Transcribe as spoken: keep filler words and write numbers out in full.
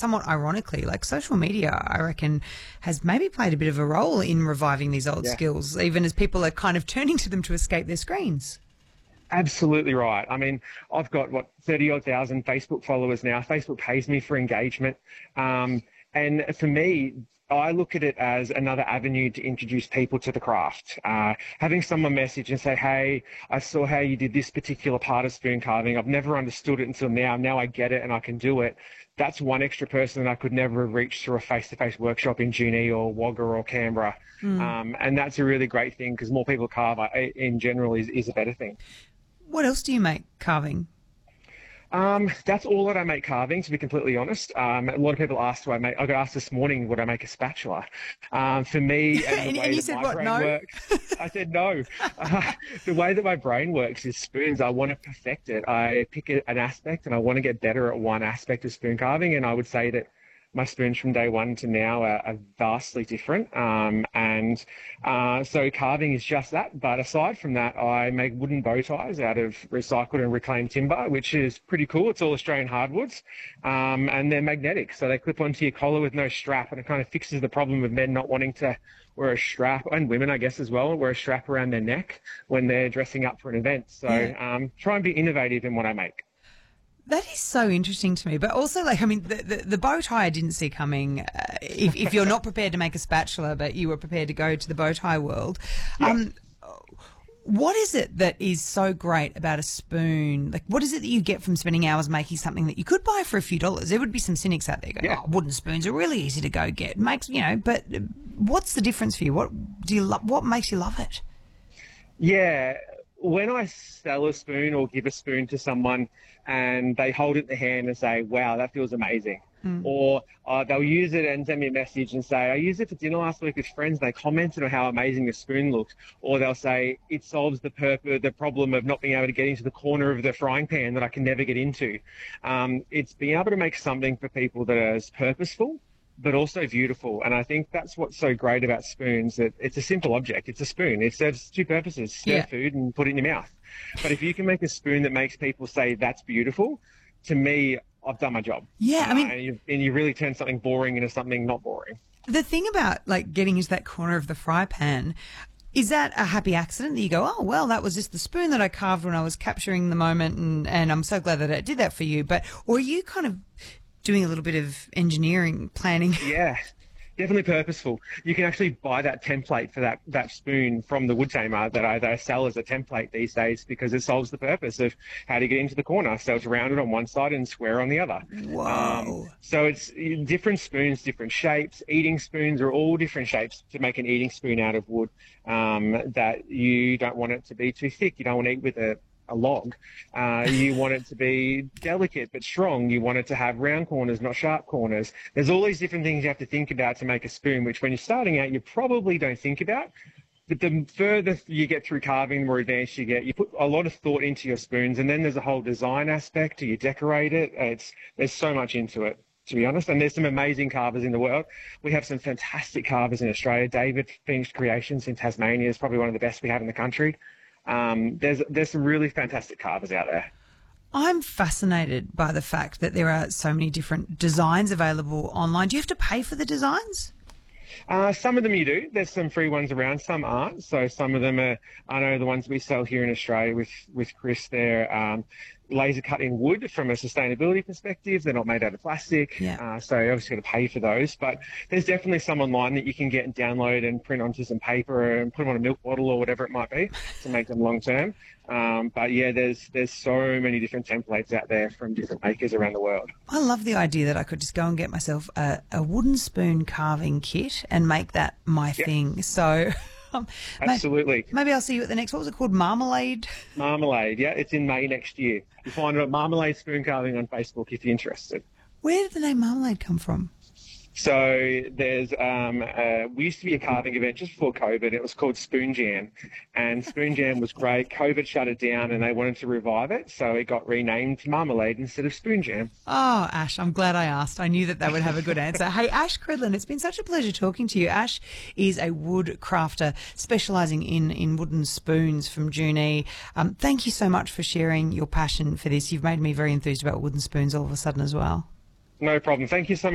somewhat ironically, like social media, I reckon, has maybe played a bit of a role in reviving these old Yeah. skills, even as people are kind of turning to them to escape their screens. Absolutely right. I mean, I've got, what, thirty odd thousand Facebook followers now. Facebook pays me for engagement. Um, and for me, I look at it as another avenue to introduce people to the craft. Uh, having someone message and say, hey, I saw how you did this particular part of spoon carving. I've never understood it until now. Now I get it and I can do it. That's one extra person that I could never have reached through a face-to-face workshop in Junee or Wagga or Canberra. Mm. Um, and that's a really great thing because more people carve in general is, is a better thing. What else do you make carving? Um, that's all that I make carving, to be completely honest. Um, a lot of people ask, do I make, I got asked this morning, would I make a spatula? Um, for me, and the and, way and you that said, my what, brain no? works, I said no. Uh, the way that my brain works is spoons. I want to perfect it. I pick a, an aspect and I want to get better at one aspect of spoon carving. And I would say that my spoons from day one to now are, are vastly different. Um, and uh, so carving is just that. But aside from that, I make wooden bow ties out of recycled and reclaimed timber, which is pretty cool. It's all Australian hardwoods. Um, and they're magnetic. So they clip onto your collar with no strap, and it kind of fixes the problem of men not wanting to wear a strap, and women, I guess, as well, wear a strap around their neck when they're dressing up for an event. So yeah. um, try and be innovative in what I make. That is so interesting to me. But also, like, I mean, the, the, the bow tie I didn't see coming. Uh, if, if you're not prepared to make a spatula, but you were prepared to go to the bow tie world. Yeah. Um, what is it that is so great about a spoon? Like, what is it that you get from spending hours making something that you could buy for a few dollars? There would be some cynics out there going, yeah. oh, wooden spoons are really easy to go get. Makes, you know, but what's the difference for you? What do you lo- What makes you love it? Yeah. When I sell a spoon or give a spoon to someone and they hold it in their hand and say, wow, that feels amazing. Mm. Or uh, they'll use it and send me a message and say, I used it for dinner last week with friends. And they commented on how amazing the spoon looked. Or they'll say, it solves the purpose, the problem of not being able to get into the corner of the frying pan that I can never get into. Um, it's being able to make something for people that is purposeful, but also beautiful. And I think that's what's so great about spoons, that it's a simple object. It's a spoon. It serves two purposes: serve yeah. food and put it in your mouth. But if you can make a spoon that makes people say that's beautiful, to me, I've done my job. Yeah, I mean, uh, and, you, and you really turn something boring into something not boring. The thing about like getting into that corner of the fry pan, is that a happy accident that you go, oh, well, that was just the spoon that I carved when I was capturing the moment, and, and I'm so glad that I did that for you. But, or are you kind of doing a little bit of engineering, planning? Yeah, definitely purposeful. You can actually buy that template for that, that spoon from the wood tamer that I, that I sell as a template these days, because it solves the purpose of how to get into the corner. So it's rounded on one side and square on the other. Whoa. Um, so it's different spoons, different shapes. Eating spoons are all different shapes to make an eating spoon out of wood, um, that you don't want it to be too thick. You don't want to eat with a a log. Uh, you want it to be delicate but strong. You want it to have round corners, not sharp corners. There's all these different things you have to think about to make a spoon, which when you're starting out, you probably don't think about. But the further you get through carving, the more advanced you get. You put a lot of thought into your spoons, and then there's a whole design aspect. Do you decorate it? It's there's so much into it, to be honest. And there's some amazing carvers in the world. We have some fantastic carvers in Australia. David Finished Creations in Tasmania is probably one of the best we have in the country. Um, there's there's some really fantastic carvers out there. I'm fascinated by the fact that there are so many different designs available online. Do you have to pay for the designs? Uh, some of them you do. There's some free ones around, some aren't. So some of them are, I know the ones we sell here in Australia with, with Chris, they're um, laser cut in wood from a sustainability perspective. They're not made out of plastic. Yeah. Uh, so you obviously got to pay for those. But there's definitely some online that you can get and download and print onto some paper and put them on a milk bottle or whatever it might be to make them long term. Um, but yeah, there's there's so many different templates out there from different makers around the world. I love the idea that I could just go and get myself a, a wooden spoon carving kit and make that my Yep. thing. So um, Absolutely. Maybe, maybe I'll see you at the next, what was it called? Marmalade? Marmalade, yeah. It's in May next year. You find it at Marmalade Spoon Carving on Facebook if you're interested. Where did the name Marmalade come from? So there's, um, uh, we used to be a carving event just before COVID. It was called Spoon Jam, and Spoon Jam was great. COVID shut it down and they wanted to revive it, so it got renamed to Marmalade instead of Spoon Jam. Oh, Ash, I'm glad I asked. I knew that they would have a good answer. Hey, Ash Credlin, it's been such a pleasure talking to you. Ash is a wood crafter specialising in, in wooden spoons from Junee. Um, thank you so much for sharing your passion for this. You've made me very enthused about wooden spoons all of a sudden as well. No problem. Thank you so much.